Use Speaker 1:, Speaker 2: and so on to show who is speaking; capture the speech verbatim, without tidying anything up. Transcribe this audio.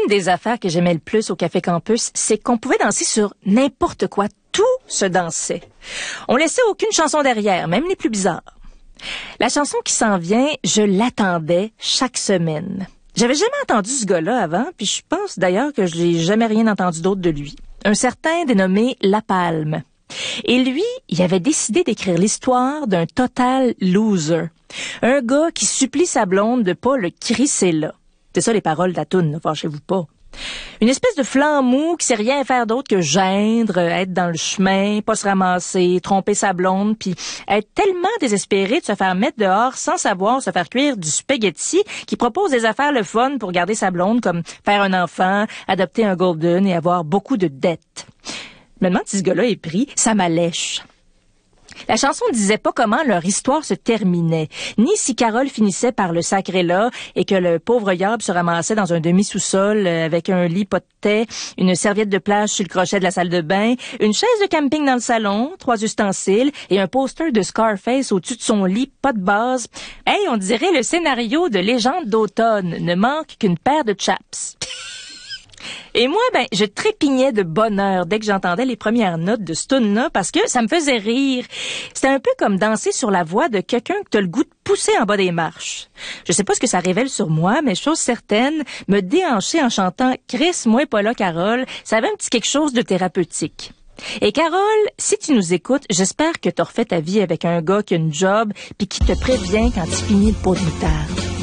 Speaker 1: Une des affaires que j'aimais le plus au Café Campus, c'est qu'on pouvait danser sur n'importe quoi. Tout se dansait. On laissait aucune chanson derrière, même les plus bizarres. La chanson qui s'en vient, je l'attendais chaque semaine. J'avais jamais entendu ce gars-là avant, puis je pense d'ailleurs que je n'ai jamais rien entendu d'autre de lui. Un certain dénommé La Palme. Et lui, il avait décidé d'écrire l'histoire d'un total loser. Un gars qui supplie sa blonde de pas le crisser là. C'est ça les paroles de la toune, ne fâchez-vous pas. Une espèce de flanc mou qui sait rien faire d'autre que geindre, être dans le chemin, pas se ramasser, tromper sa blonde, puis être tellement désespéré de se faire mettre dehors sans savoir se faire cuire du spaghetti qu'il propose des affaires le fun pour garder sa blonde, comme faire un enfant, adopter un golden et avoir beaucoup de dettes. Je me demande si ce gars-là est pris, ça m'allèche. La chanson ne disait pas comment leur histoire se terminait, ni si Carole finissait par le sacrer là et que le pauvre Yob se ramassait dans un demi-sous-sol avec un lit pas de thé, une serviette de plage sur le crochet de la salle de bain, une chaise de camping dans le salon, trois ustensiles et un poster de Scarface au-dessus de son lit, pas de base. Hey, on dirait le scénario de Légende d'automne, ne manque qu'une paire de chaps. Et moi, ben, je trépignais de bonheur dès que j'entendais les premières notes de ce tune-là parce que ça me faisait rire. C'était un peu comme danser sur la voix de quelqu'un que t'as le goût de pousser en bas des marches. Je sais pas ce que ça révèle sur moi, mais chose certaine, me déhancher en chantant « Chris, moi pas là, Carole », ça avait un petit quelque chose de thérapeutique. Et Carole, si tu nous écoutes, j'espère que t'as refait ta vie avec un gars qui a une job puis qui te prévient quand tu finis le pot de moutarde.